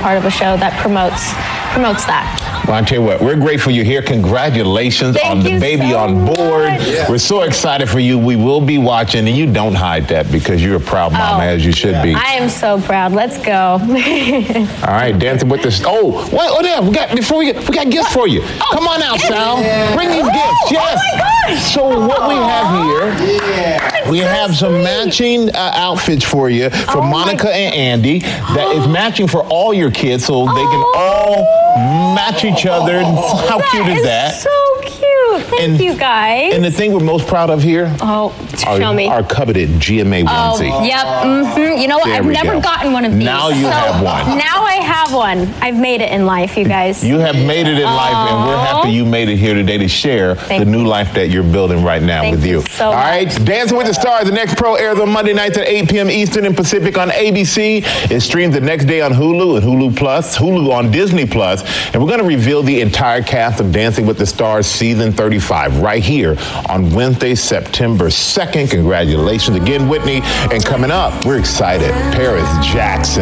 part of a show that promotes that. Well, I tell you what, we're grateful you're here. Congratulations on the baby on board. Yeah. We're so excited for you. We will be watching, and you don't hide that because you're a proud mama, as you should be. I am so proud. Let's go. All right, dancing with this. Oh, wait, we got gifts for you. Oh, come on out, Sal. Yeah. Bring these gifts. Yes. Oh my gosh. So what we have here, we have some matching outfits for you from Monica and Andy that is matching for all your kids, so they can all match each other. How cute is that? So cute. Thank you, guys. And the thing we're most proud of here, show me. Our coveted GMA onesie. Oh, yep. Mm-hmm. You know what? I've never gotten one of these. Now you have one. Now I have one. I've made it in life, you guys. You have made it in life, and we're happy you made it here today to share the new life that you're building right now with you. So all right, Dancing with the Stars, the next pro airs on Monday nights at 8 p.m. Eastern and Pacific on ABC. It streams the next day on Hulu and Hulu Plus, Hulu on Disney Plus, and we're going to reveal the entire cast of Dancing with the Stars season 35 right here on Wednesday, September 2nd. Congratulations again, Whitney. And coming up, we're excited, Paris Jackson.